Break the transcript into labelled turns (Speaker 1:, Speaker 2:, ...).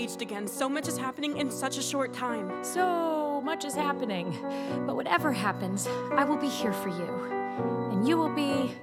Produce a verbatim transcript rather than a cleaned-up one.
Speaker 1: engaged again. So much is happening in such a short time.
Speaker 2: So much is happening. But whatever happens, I will be here for you. And you will be